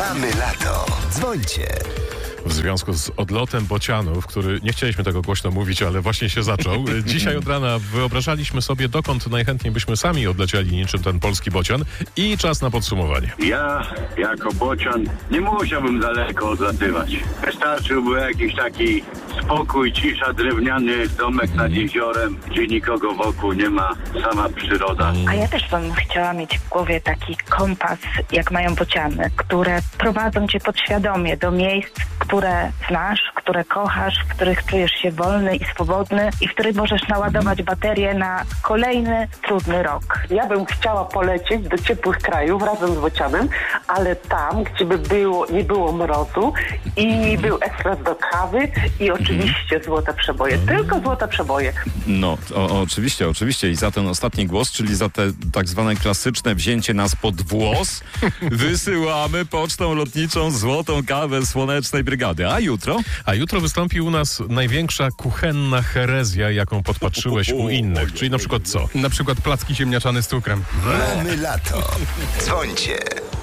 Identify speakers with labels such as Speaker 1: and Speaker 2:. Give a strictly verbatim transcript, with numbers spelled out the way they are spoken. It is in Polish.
Speaker 1: Mamy lato. Dzwońcie.
Speaker 2: W związku z odlotem bocianów, który nie chcieliśmy tego głośno mówić, ale właśnie się zaczął. Dzisiaj od rana wyobrażaliśmy sobie, dokąd najchętniej byśmy sami odlecieli niczym ten polski bocian i czas na podsumowanie.
Speaker 3: Ja, jako bocian, nie musiałbym daleko odlatywać. Wystarczyłby jakiś taki spokój, cisza, drewniany domek nad jeziorem, gdzie nikogo wokół nie ma, sama przyroda.
Speaker 4: A ja też bym chciała mieć w głowie taki kompas, jak mają bociany, które prowadzą cię podświadomie do miejsc, które znasz, które kochasz, w których czujesz się wolny i swobodny i w których możesz naładować baterię na kolejny trudny rok.
Speaker 5: Ja bym chciała polecieć do ciepłych krajów razem z bocianem, ale tam, gdzie by było, nie było mrozu i był ekspres do kawy i oczywiście złote przeboje. Tylko złote przeboje.
Speaker 6: No, o, oczywiście, oczywiście. I za ten ostatni głos, czyli za te tak zwane klasyczne wzięcie nas pod włos, wysyłamy pocztą lotniczą złotą kawę Słonecznej Brygady. A jutro?
Speaker 2: A jutro wystąpi u nas największa kuchenna herezja, jaką podpatrzyłeś u innych. Czyli na przykład co?
Speaker 7: Na przykład placki ziemniaczane z cukrem.
Speaker 1: Mamy lato. Dzwońcie.